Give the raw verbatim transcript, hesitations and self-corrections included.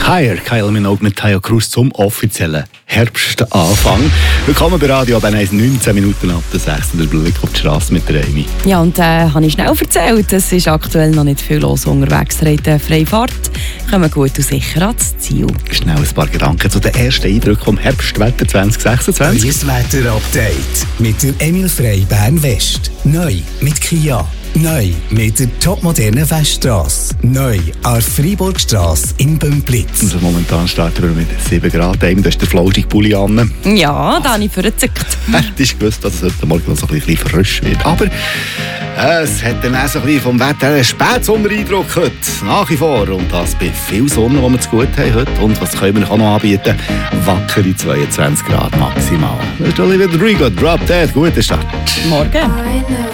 Higher, Kylie Minogue mit Tayo Cruz zum offiziellen Herbstanfang. Willkommen bei Radio Bern eins, neunzehn Minuten ab der sechs. Der Blick auf die Straße mit der Amy. Ja, und äh, habe ich schnell erzählt, es ist aktuell noch nicht viel los unterwegs. Reiten Freifahrt, kommen gut und sicher ans Ziel. Schnell ein paar Gedanken zu den ersten Eindrücken vom Herbstwetter zwanzig sechsundzwanzig. Das Wetter-Update mit der Emil Frey Bern West. Neu mit Kia. Neu mit der topmodernen Weststrasse. Neu an der Freiburgstrasse in Bümplitz. Also momentan starten wir mit sieben Grad. Da ist der Flauschig-Pulli an. Ja, da habe ich vorgezückt. Hättest du gewusst, dass es heute Morgen noch so ein bisschen frisch wird. Aber äh, es hat dann auch so ein bisschen vom Wetter einen Spätsommer-Eindruck heute. Nach wie vor. Und das bei viel Sonne, die wir zu gut haben heute. Und was können wir auch noch anbieten? Wackere zweiundzwanzig Grad maximal. Das ist Olivia Rodrigo, Drop Dead. Guten Start. Morgen.